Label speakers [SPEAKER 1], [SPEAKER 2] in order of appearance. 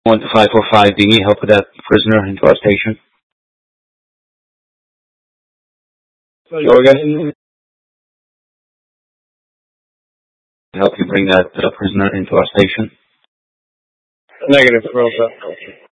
[SPEAKER 1] 12545, do you need help with that prisoner into our station? Go again? Help you bring that prisoner into our station?
[SPEAKER 2] Negative,